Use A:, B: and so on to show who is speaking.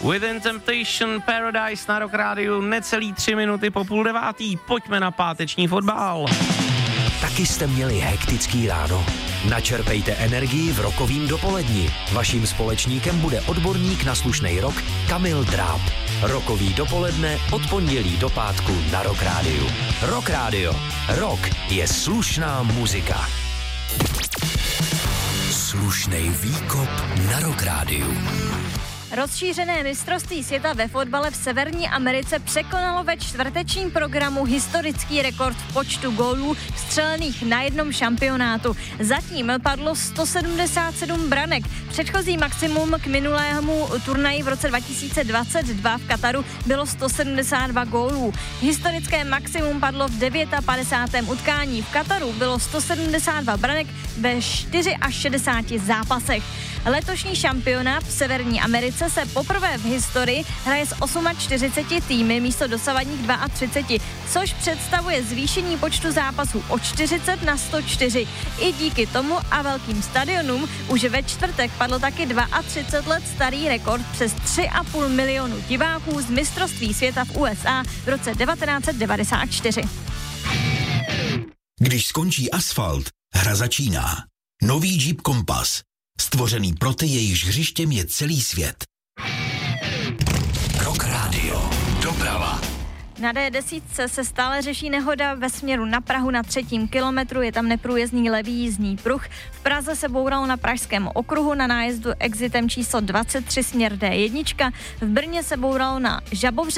A: Within Temptation Paradise na Rock Rádiu, necelý 3 minuty po 8:30. Pojďme na páteční fotbal.
B: Taky jste měli hektický ráno? Načerpejte energii v Rockovým dopoledni. Vaším společníkem bude odborník na slušnej rock Kamil Dráb. Rockový dopoledne od pondělí do pátku na Rock Rádiu. Rock Rádio. Rock je slušná muzika. Slušnej výkop na Rock Rádiu.
C: Rozšířené mistrovství světa ve fotbale v Severní Americe překonalo ve čtvrtečním programu historický rekord v počtu gólů vstřelených na jednom šampionátu. Zatím padlo 177 branek. Předchozí maximum k minulému turnaji v roce 2022 v Kataru bylo 172 gólů. Historické maximum padlo v 59. utkání. V Kataru bylo 172 branek ve 64 zápasech. Letošní šampionát v Severní Americe se poprvé v historii hraje s 48 týmy místo dosavadních 32, což představuje zvýšení počtu zápasů o 40 na 104. I díky tomu a velkým stadionům už ve čtvrtek padl taky 32 let starý rekord přes 3,5 milionu diváků z mistrovství světa v USA v roce 1994.
D: Když skončí asfalt, hra začíná. Nový Jeep Compass. Stvořený pro ty, jejichž hřištěm je celý svět. Rock Radio. Doprava.
C: Na D10 se stále řeší nehoda ve směru na Prahu na 3. kilometru, je tam neprůjezdný levý jízdní pruh. V Praze se bouralo na Pražském okruhu na nájezdu exitem číslo 23 směr D1. V Brně se bouralo na Žabovře